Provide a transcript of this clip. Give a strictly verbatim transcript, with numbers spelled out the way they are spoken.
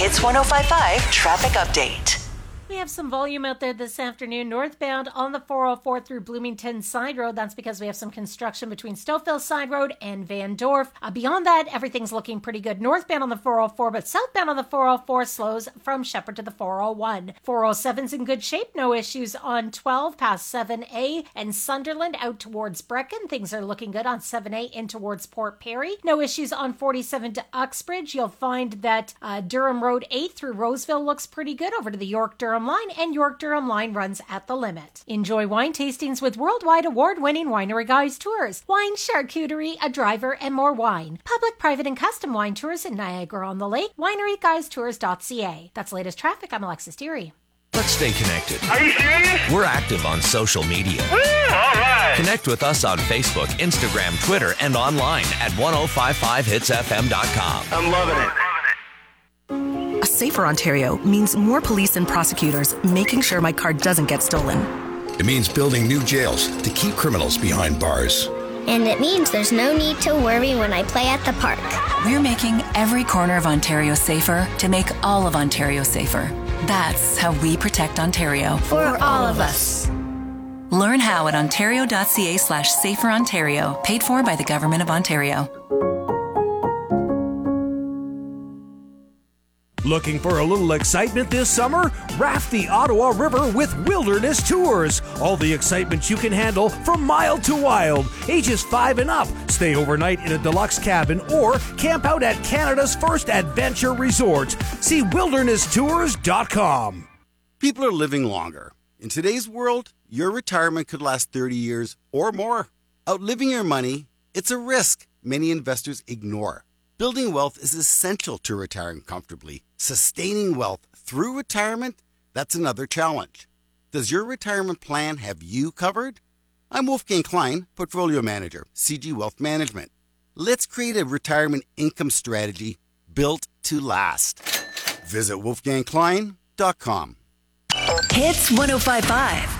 Hits one oh five point five traffic update. We have some volume out there this afternoon. Northbound on the four oh four through Bloomington Side Road. That's because we have some construction between Stouffville Side Road and Van Dorf. Uh, beyond that, everything's looking pretty good. Northbound on the four oh four, but southbound on the four oh four slows from Shepherd to the four oh one. four oh seven's in good shape. No issues on twelve past seven A and Sunderland out towards Brecon. Things are looking good on seven A in towards Port Perry. No issues on forty-seven to Uxbridge. You'll find that uh, Durham Road eight through Roseville looks pretty good over to the York-Durham line, and York-Durham line runs at the limit. Enjoy wine tastings with worldwide award-winning Winery Guys tours. Wine, charcuterie, a driver, and more wine. Public, private, and custom wine tours in Niagara-on-the-Lake. winery guys tours dot c a. That's latest traffic. I'm Alexis Deary. Let's stay connected. Are you serious? We're active on social media. Woo, all right. Connect with us on Facebook, Instagram, Twitter, and online at ten fifty-five hits f m dot com. I'm loving it. A safer Ontario means more police and prosecutors making sure my car doesn't get stolen. It means building new jails to keep criminals behind bars. And it means there's no need to worry when I play at the park. We're making every corner of Ontario safer to make all of Ontario safer. That's how we protect Ontario. For all of us. Learn how at ontario.ca slash safer Ontario, paid for by the Government of Ontario. Looking for a little excitement this summer? Raft the Ottawa River with Wilderness Tours. All the excitement you can handle from mild to wild. Ages five and up. Stay overnight in a deluxe cabin or camp out at Canada's first adventure resort. See wilderness tours dot com. People are living longer. In today's world, your retirement could last thirty years or more. Outliving your money, it's a risk many investors ignore. Building wealth is essential to retiring comfortably. Sustaining wealth through retirement, that's another challenge. Does your retirement plan have you covered? I'm Wolfgang Klein, Portfolio Manager, C G Wealth Management. Let's create a retirement income strategy built to last. Visit wolfgang klein dot com. Hits one oh five point five.